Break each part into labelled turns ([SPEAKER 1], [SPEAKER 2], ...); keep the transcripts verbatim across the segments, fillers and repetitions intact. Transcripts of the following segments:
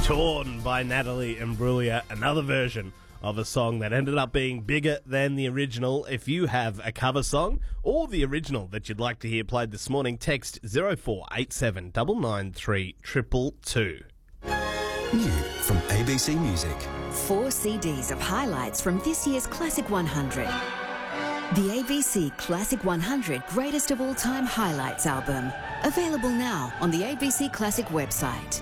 [SPEAKER 1] Torn by Natalie Imbruglia, another version of a song that ended up being bigger than the original. If you have a cover song or the original that you'd like to hear played this morning, text zero four eight seven nine nine three two two two.
[SPEAKER 2] New from A B C Music.
[SPEAKER 3] Four C Ds of highlights from this year's Classic one hundred. The A B C Classic one hundred Greatest of All Time Highlights album. Available now on the A B C Classic website.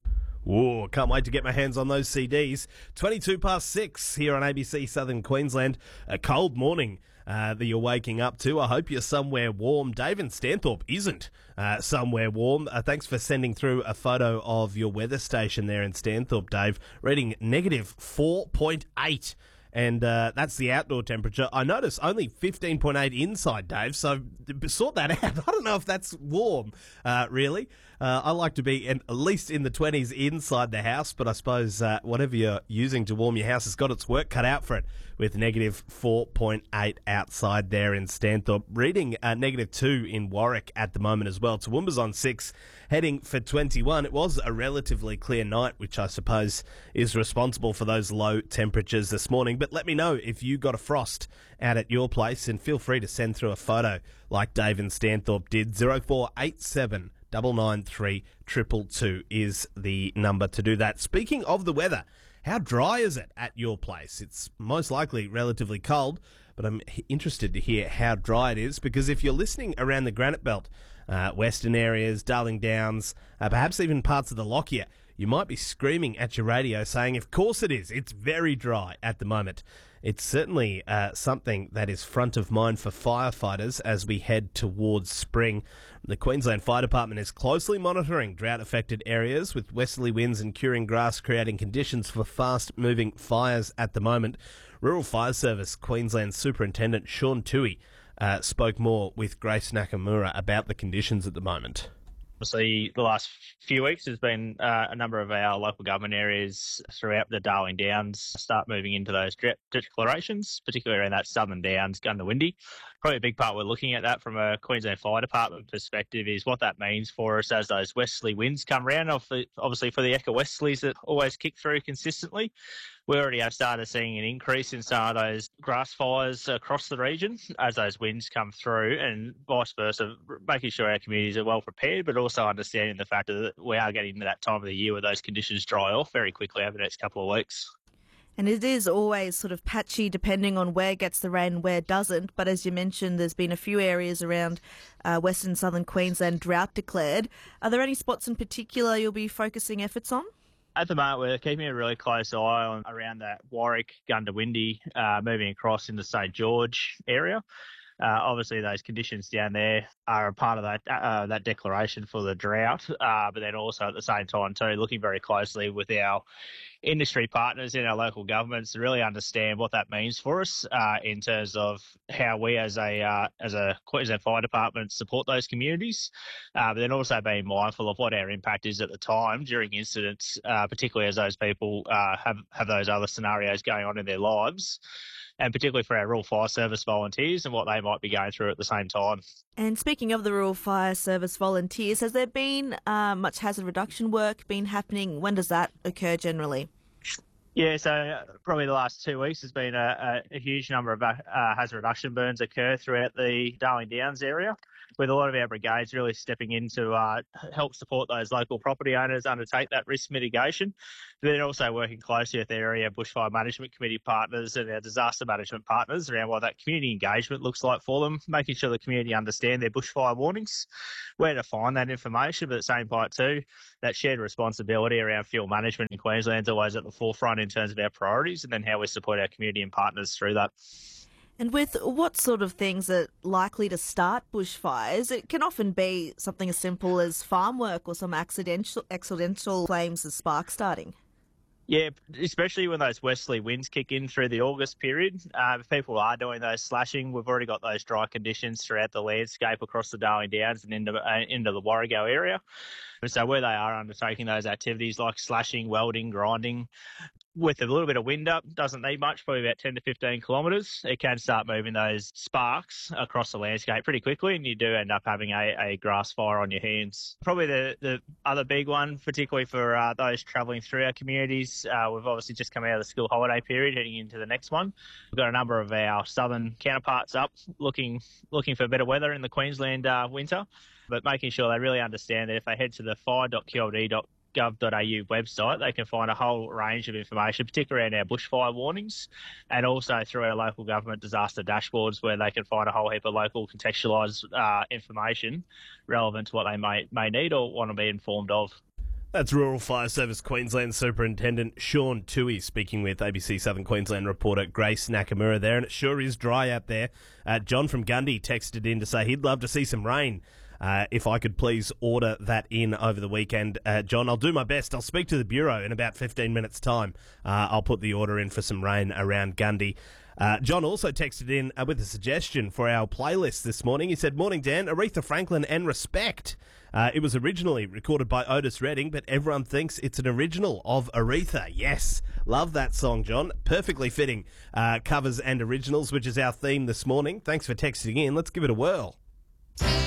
[SPEAKER 1] Whoa, can't wait to get my hands on those C Ds. twenty-two past six here on A B C Southern Queensland. A cold morning uh, that you're waking up to. I hope you're somewhere warm. Dave in Stanthorpe isn't uh, somewhere warm. Uh, thanks for sending through a photo of your weather station there in Stanthorpe, Dave. Reading negative four point eight. And uh, that's the outdoor temperature. I notice only fifteen point eight inside, Dave, so sort that out. I don't know if that's warm, uh, really. Uh, I like to be in, at least in the twenties inside the house, but I suppose uh, whatever you're using to warm your house has got its work cut out for it with negative four point eight outside there in Stanthorpe. Reading uh, negative two in Warwick at the moment as well. Toowoomba's on six, heading for twenty-one. It was a relatively clear night, which I suppose is responsible for those low temperatures this morning. But let me know if you got a frost out at your place, and feel free to send through a photo like Dave in Stanthorpe did. zero four eight seven nine nine three two two two is the number to do that. Speaking of the weather, how dry is it at your place? It's most likely relatively cold, but I'm interested to hear how dry it is, because if you're listening around the Granite Belt, uh, western areas, Darling Downs, uh, perhaps even parts of the Lockyer, you might be screaming at your radio saying, of course it is, it's very dry at the moment. It's certainly uh, something that is front of mind for firefighters as we head towards spring. The Queensland Fire Department is closely monitoring drought-affected areas, with westerly winds and curing grass creating conditions for fast-moving fires at the moment. Rural Fire Service Queensland Superintendent Sean Toohey uh, spoke more with Grace Nakamura about the conditions at the moment.
[SPEAKER 4] Obviously, the last few weeks there's been uh, a number of our local government areas throughout the Darling Downs start moving into those drought declarations, particularly around that Southern Downs, Goondiwindi. Probably a big part we're looking at that from a Queensland Fire Department perspective is what that means for us as those westerly winds come round. Obviously, for the echo westerlies that always kick through consistently, we already have started seeing an increase in some of those grass fires across the region as those winds come through, and vice versa, making sure our communities are well prepared, but also understanding the fact that we are getting to that time of the year where those conditions dry off very quickly over the next couple of weeks.
[SPEAKER 5] And it is always sort of patchy depending on where gets the rain and where doesn't. But as you mentioned, there's been a few areas around uh, Western Southern Queensland drought declared. Are there any spots in particular you'll be focusing efforts on?
[SPEAKER 4] At the moment, we're keeping a really close eye on around that Warwick, Goondiwindi, uh, moving across into St George area. Uh, obviously, those conditions down there are a part of that uh, that declaration for the drought, uh, but then also at the same time too, looking very closely with our industry partners in our local governments to really understand what that means for us uh, in terms of how we as a uh, as a Queensland Fire Department support those communities, uh, but then also being mindful of what our impact is at the time during incidents, uh, particularly as those people uh, have, have those other scenarios going on in their lives, and particularly for our Rural Fire Service volunteers and what they might be going through at the same time.
[SPEAKER 5] And speaking of the Rural Fire Service volunteers, has there been uh, much hazard reduction work been happening? When does that occur generally?
[SPEAKER 4] Yeah, so probably the last two weeks has been a, a, a huge number of uh, hazard reduction burns occur throughout the Darling Downs area, with a lot of our brigades really stepping in to uh, help support those local property owners undertake that risk mitigation. But then also working closely with their area bushfire management committee partners and our disaster management partners around what that community engagement looks like for them, making sure the community understand their bushfire warnings, where to find that information, but at the same point too, that shared responsibility around fuel management in Queensland is always at the forefront in terms of our priorities, and then how we support our community and partners through that.
[SPEAKER 5] And with what sort of things are likely to start bushfires, it can often be something as simple as farm work or some accidental accidental flames as spark starting.
[SPEAKER 4] Yeah, especially when those westerly winds kick in through the August period. Uh, if people are doing those slashing, we've already got those dry conditions throughout the landscape across the Darling Downs and into, uh, into the Warrego area. So where they are undertaking those activities like slashing, welding, grinding, with a little bit of wind up, doesn't need much, probably about ten to fifteen kilometres, it can start moving those sparks across the landscape pretty quickly, and you do end up having a, a grass fire on your hands. Probably the, the other big one, particularly for uh, those travelling through our communities, uh, we've obviously just come out of the school holiday period, heading into the next one. We've got a number of our southern counterparts up looking looking for better weather in the Queensland uh, winter, but making sure they really understand that if they head to the fire dot q l d dot gov dot a u website, they can find a whole range of information, particularly around our bushfire warnings, and also through our local government disaster dashboards, where they can find a whole heap of local contextualised uh, information relevant to what they may, may need or want to be informed of.
[SPEAKER 1] That's Rural Fire Service Queensland Superintendent Sean Toohey speaking with A B C Southern Queensland reporter Grace Nakamura there, and it sure is dry out there. Uh, John from Gundy texted in to say he'd love to see some rain. Uh, if I could please order that in over the weekend. Uh, John, I'll do my best. I'll speak to the Bureau in about fifteen minutes' time. Uh, I'll put the order in for some rain around Gundy. Uh, John also texted in uh, with a suggestion for our playlist this morning. He said, "Morning, Dan, Aretha Franklin and Respect." Uh, it was originally recorded by Otis Redding, but everyone thinks it's an original of Aretha. Yes, love that song, John. Perfectly fitting uh, covers and originals, which is our theme this morning. Thanks for texting in. Let's give it a whirl.